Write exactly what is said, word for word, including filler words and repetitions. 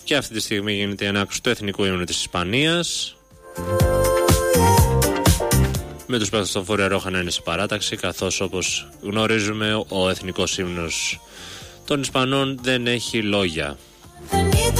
Και αυτή τη στιγμή γίνεται η ανάκουση του εθνικού ύμνου της Ισπανίας, με τους παίκτες των Φορεαρόχα να είναι σε παράταξη, καθώς όπως γνωρίζουμε ο εθνικός ύμνος των Ισπανών δεν έχει λόγια.